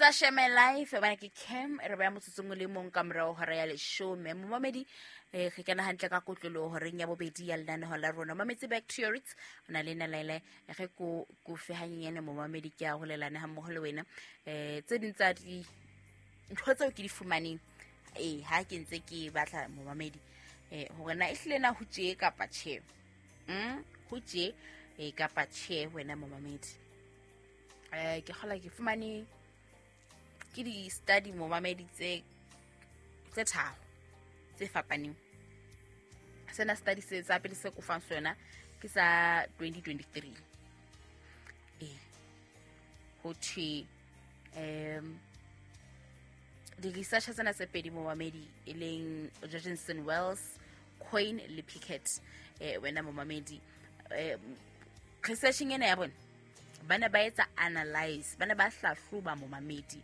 Sheme Life bana ke Cam re ba motsotsong le mong ka morao hora ya leshome momamedi ge kana hantle ka kotlolo horeng ya bobedi ya lenane ho la rona mametsi back to your roots ona le nna laile ge ko fe hanyane momamedi ke a holelana ha mmoho le wena tse dintsa di ntho tseo ke di fumaneng ha ke ntse ke batla momamedi hore na ehlile na ho tje kapa tjhe ho tje kapa tjhe wena momamedi ke kgola ke fumane ke di study momamedi tse tharo tse fapaneng sena study se tsa pele se ko fang sona ke sa 2023 ho thwe di research tsena tse pedi momamedi e leng Jorgensen Wells Coyne le Pickett wena momamedi researching ena ya bona bana ba etsa analyze bana ba hlahloba momamedi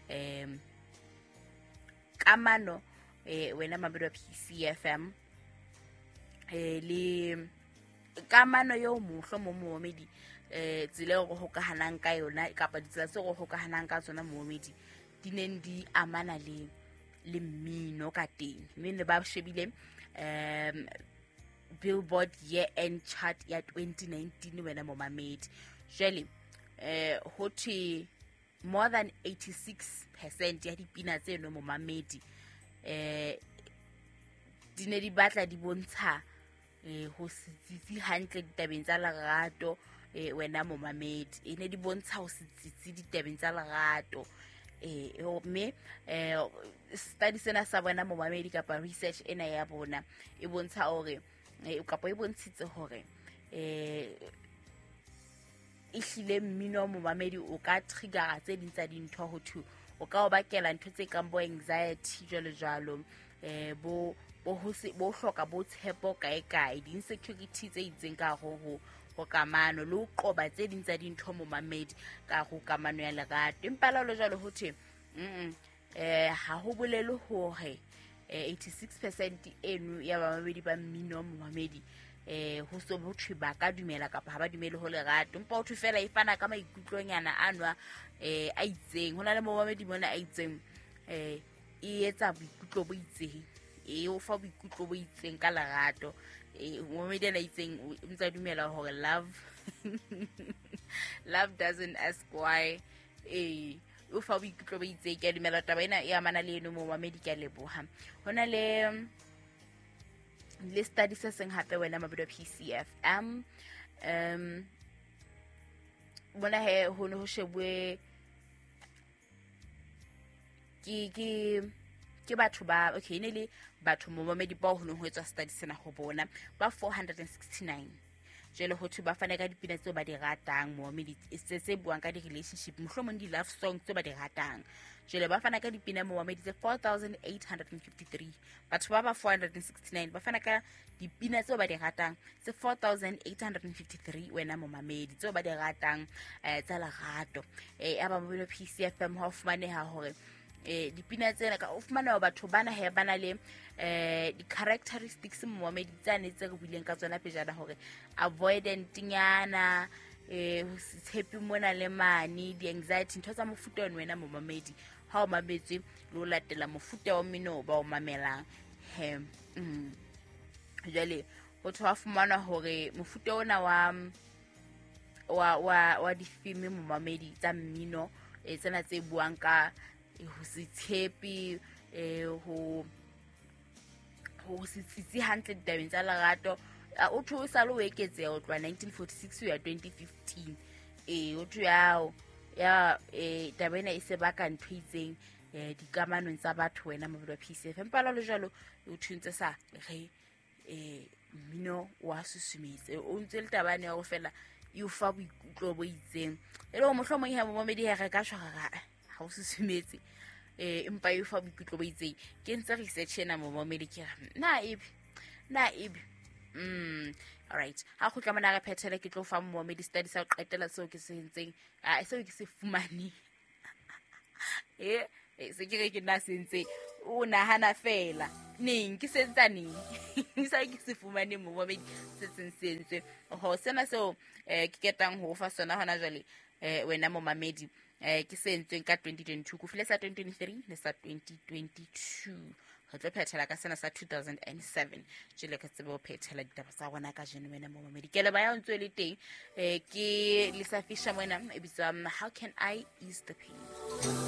kamano wena mabedo wa PCFM le kamano yo mohlo momamedi tsile go hokahanang ka yona kapa ditsela tse go hokahanang ka tsona momamedi di neng di amana le mmino ka teng mme ne ba shebile Billboard year end chart ya 2019 wena momamedi jwale ho thwe more than 86% ya dipina tseno momamedi di ne di batla di bontsha ho sitsitsi hantle ditabeng tsa lerato wena momamedi e ne di bontsha ho sitsitsi ditabeng tsa lerato mme study sena sa bona momamedi kapa research ena ya bona e bontsha hore kapa e bontshitse hore ehlile mmino momamedi o ka trigger tse dintsa dintho ho thu o ka o bakela ntho tse kang bo anxiety jalo bo hloka bo tshepo kae di insecurity tse itseng ka ho kamano le ho qoba tse dintsa dintho momamedi ka ho kamano ya lerato empa la jalo ho thwe ha ho bolele hore 86% eno ya bamamedi ba mmino momamedi ho so ho thwe ba ka dumela kapa ha ba dumele ho lerato empa ho thwe fela e fana ka maikutlonyana anwa a itseng hona le momamedi mona a itseng e etsa boikutlo bo itseng o fa boikutlo bo itseng ka lerato momamedi ana itseng o ntse dumela hore love doesn't ask why o fa boikutlo bo itseng ke dumela taba ena e amana le eno momamedi ke a leboha hona le study se seng hape wena mabedo PCFM bona he ho no shebwe ke batho ba okay ne le batho momamedi ba ho no ho etswa study sena ho bona ba 469 jele ho thu ba fana ka dipina tseo ba di ratang momamedi se buang ka di relationship mohlomong di love songs tseo ba di ratang jele ba fana ka dipina momamedi tse 4853 batho ba 469 ba fana ka dipina tseo ba di ratang tse 4853 wena momamedi tseo ba di ratang tsa lerato aba mo PCFM ha o fumaneha hore dipina tsena ka o fumana batho bana he bana le di characteristics momamedi tsane tse re buileng ka tsona pejana hore avoidant nyana ho se tshepi mona le mane di anxiety ntho tsa mofuta wena momamedi ha o mametse le o latela mofuta wa mmino ba o mamelang jale ho thwa fumana hore mofuta ona wa difilm momamedi tsa mmino tsena tse buang ka ho se tshepi ho se tsitsi hantle ditabeng tsa lerato o thu sa lo eketseha ho tloa 1946 ya 2015 o thu ya tabena e se baka ntho itseng dikamanong tsa batho wena mabedo PCFM empa la jalo o thuntse sa re mmino wa susumetse o ntse le tabane ya go fela e o fa boikutlo bo itseng e le mohlomong ha momamedi ya re ka tshwara ha o susumetse empa e fa boikutlo bo itseng ke ntse research ena momamedi ke na ibe alright ha go tla mona re phethele ke tlo fa momamedi study sa go qetela seo ke se ntseng seo ke se fumane se ke na sentse o nahana fela neng ke sentsa neng sa ke se fumane momamedi se sentswe ho sena seo ke ketang ho fa sona hona jwale wena momamedi ke se entsweng ka 2022 go file sa 2023 le sa 2022 go tlo phethela ka sena sa 2007 jele ka tsebe go phethela ditaba tsa gona ka jeno wena mo mamedi ke le ba ya ntse le teng ke Lisa Fisher mona e bitswa How Can I Ease the Pain.